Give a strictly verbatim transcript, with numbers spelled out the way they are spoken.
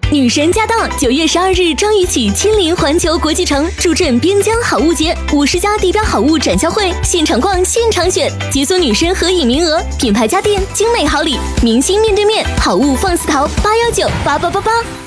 女神驾到！九月十二日张宇起亲临环球国际城，助阵边疆好物节，五十家地标好物展销会，现场逛，现场选，解锁女神合影名额，品牌家电，精美好礼，明星面对面，好物放肆淘，八幺九八八八八。